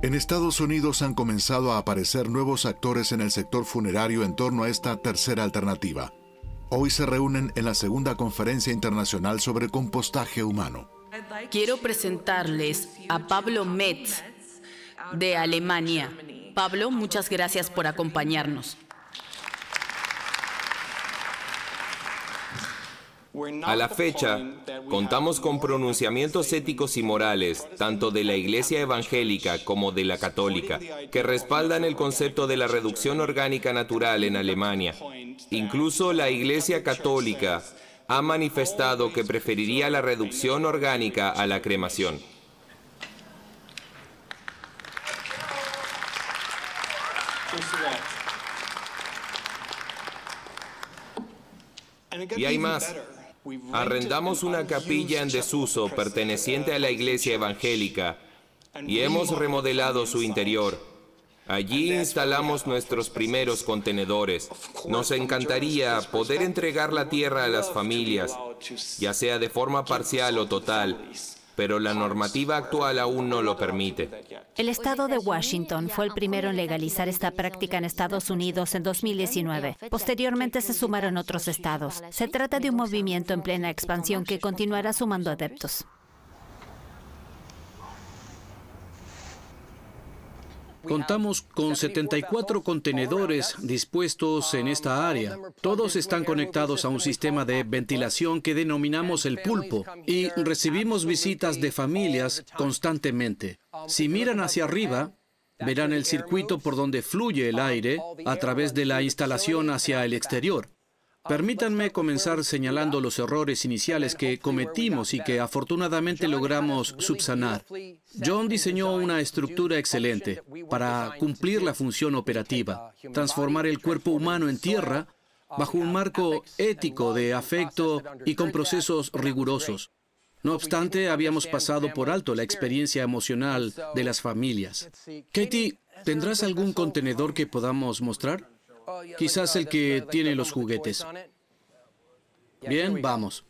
En Estados Unidos han comenzado a aparecer nuevos actores en el sector funerario en torno a esta tercera alternativa. Hoy se reúnen en la segunda conferencia internacional sobre compostaje humano. Quiero presentarles a Pablo Metz, de Alemania. Pablo, muchas gracias por acompañarnos. A la fecha, contamos con pronunciamientos éticos y morales, tanto de la Iglesia evangélica como de la católica, que respaldan el concepto de la reducción orgánica natural en Alemania. Incluso la Iglesia católica ha manifestado que preferiría la reducción orgánica a la cremación. Y hay más. Arrendamos una capilla en desuso perteneciente a la Iglesia evangélica y hemos remodelado su interior. Allí instalamos nuestros primeros contenedores. Nos encantaría poder entregar la tierra a las familias, ya sea de forma parcial o total, pero la normativa actual aún no lo permite. El estado de Washington fue el primero en legalizar esta práctica en Estados Unidos en 2019. Posteriormente se sumaron otros estados. Se trata de un movimiento en plena expansión que continuará sumando adeptos. Contamos con 74 contenedores dispuestos en esta área. Todos están conectados a un sistema de ventilación que denominamos el pulpo y recibimos visitas de familias constantemente. Si miran hacia arriba, verán el circuito por donde fluye el aire a través de la instalación hacia el exterior. Permítanme comenzar señalando los errores iniciales que cometimos y que afortunadamente logramos subsanar. John diseñó una estructura excelente para cumplir la función operativa, transformar el cuerpo humano en tierra bajo un marco ético de afecto y con procesos rigurosos. No obstante, habíamos pasado por alto la experiencia emocional de las familias. Katie, ¿tendrás algún contenedor que podamos mostrar? Quizás el que tiene los juguetes. Bien, vamos.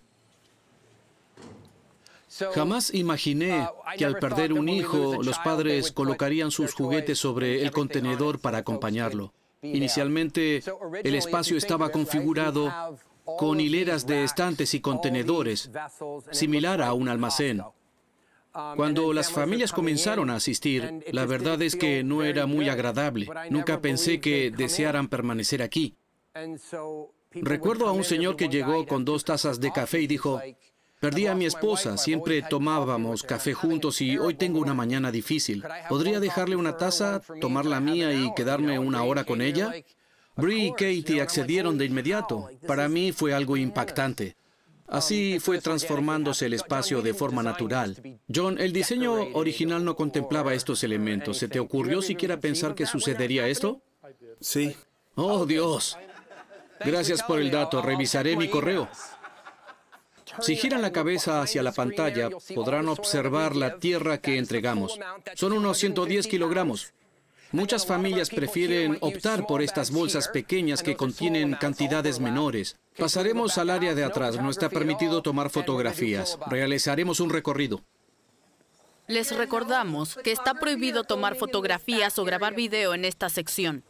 Jamás imaginé que al perder un hijo, los padres colocarían sus juguetes sobre el contenedor para acompañarlo. Inicialmente, el espacio estaba configurado con hileras de estantes y contenedores, similar a un almacén. Cuando las familias comenzaron a asistir, la verdad es que no era muy agradable. Nunca pensé que desearan permanecer aquí. Recuerdo a un señor que llegó con 2 tazas de café y dijo: perdí a mi esposa, siempre tomábamos café juntos y hoy tengo una mañana difícil. ¿Podría dejarle una taza, tomar la mía y quedarme una hora con ella? Bree y Katie accedieron de inmediato. Para mí fue algo impactante. Así fue transformándose el espacio de forma natural. John, el diseño original no contemplaba estos elementos. ¿Se te ocurrió siquiera pensar que sucedería esto? Sí. ¡Oh, Dios! Gracias por el dato. Revisaré mi correo. Si giran la cabeza hacia la pantalla, podrán observar la tierra que entregamos. Son unos 110 kilogramos. Muchas familias prefieren optar por estas bolsas pequeñas que contienen cantidades menores. Pasaremos al área de atrás. No está permitido tomar fotografías. Realizaremos un recorrido. Les recordamos que está prohibido tomar fotografías o grabar video en esta sección.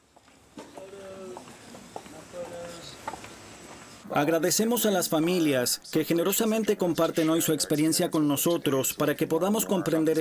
Agradecemos a las familias que generosamente comparten hoy su experiencia con nosotros para que podamos comprender